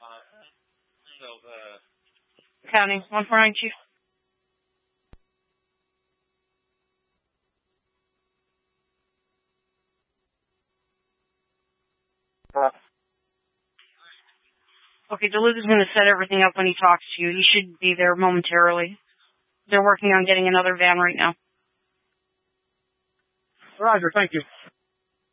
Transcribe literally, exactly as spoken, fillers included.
County, one four nine, Chief. Uh, Okay, Duluth is going to set everything up when he talks to you. He should be there momentarily. They're working on getting another van right now. Roger, thank you.